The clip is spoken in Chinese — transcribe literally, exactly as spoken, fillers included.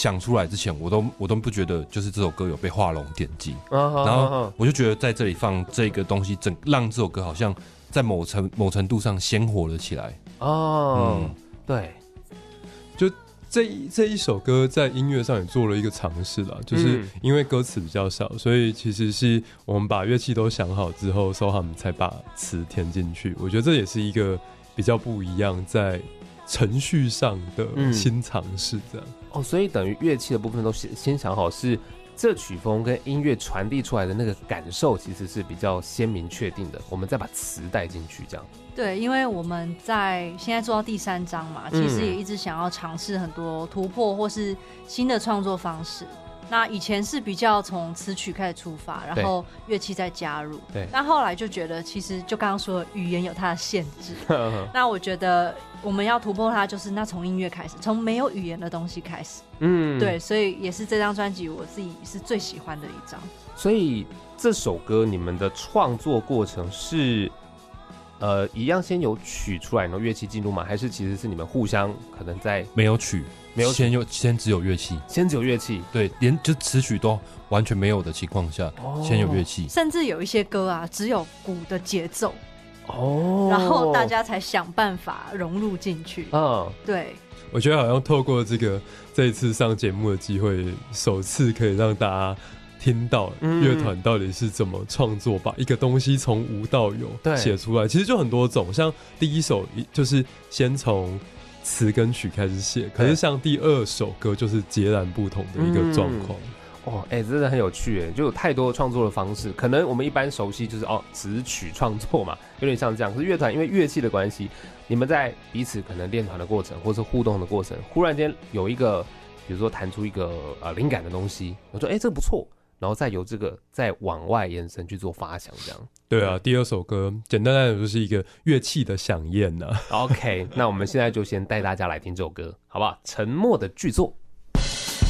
想出来之前，我都我都不觉得就是这首歌有被画龙点睛， 啊、 然后我就觉得在这里放这个东西，整让这首歌好像在某程某程度上鲜活了起来。 哦，嗯、对， 就这一这一首歌在音乐上也做了一个尝试啦，就是因为歌词比较少，所以其实是我们把乐器都想好之后，Soham才把词填进去。我觉得这也是一个比较不一样在程序上的新尝试，这样、 嗯、哦，所以等于乐器的部分都先想好，是这曲风跟音乐传递出来的那个感受，其实是比较鲜明确定的，我们再把词带进去，这样。 对，因为我们在现在做到第三章嘛，其实也一直想要尝试很多突破或是新的创作方式。那以前是比较从词曲开始出发，然后乐器再加入。对。但后来就觉得，其实就刚刚说的，语言有它的限制。那我觉得我们要突破它，就是那从音乐开始，从没有语言的东西开始。嗯。对，所以也是这张专辑我自己是最喜欢的一张。 所以这首歌你们的创作过程是？呃，一样先有曲出来，然后乐器进入吗？还是其实是你们互相可能在没有曲，没有先有先只有乐器， 先只有乐器， 对，连就词曲都完全没有的情况下，哦、先有乐器， 甚至有一些歌啊，只有鼓的节奏，哦，然后大家才想办法融入进去。嗯，对， 我觉得好像透过这个这一次上节目的机会，首次可以让大家听到乐团到底是怎么创作，把一个东西从无到有写出来，其实就很多种，像第一首就是先从词跟曲开始写，可是像第二首歌就是截然不同的一个状况。 哦，哎、欸，真的很有趣，哎，就有太多创作的方式。可能我们一般熟悉就是哦，词曲创作嘛，有点像这样。可是乐团因为乐器的关系，你们在彼此可能练团的过程，或是互动的过程，忽然间有一个，比如说弹出一个呃灵感的东西，我说哎、欸，这个不错。然后再由这个再往外延伸去做发想，这样。 对啊，第二首歌简单来说就是一个乐器的响宴啊。 OK， 那我们现在就先带大家来听这首歌，好不好？沉默的剧作。